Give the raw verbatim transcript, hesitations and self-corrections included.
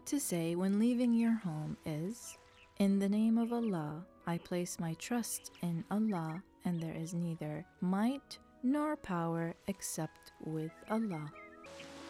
to say when leaving your home is, in the name of Allah, I place my trust in Allah, and there is neither might nor power except with Allah.